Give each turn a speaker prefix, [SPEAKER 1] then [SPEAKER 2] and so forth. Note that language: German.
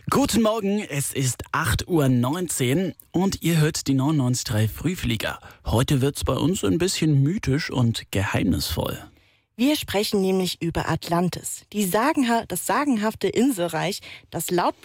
[SPEAKER 1] Guten Morgen, es ist 8:19 Uhr und ihr hört die 99.3 Frühflieger. Heute wird's bei uns ein bisschen mythisch und geheimnisvoll.
[SPEAKER 2] Wir sprechen nämlich über Atlantis, das sagenhafte Inselreich, das laut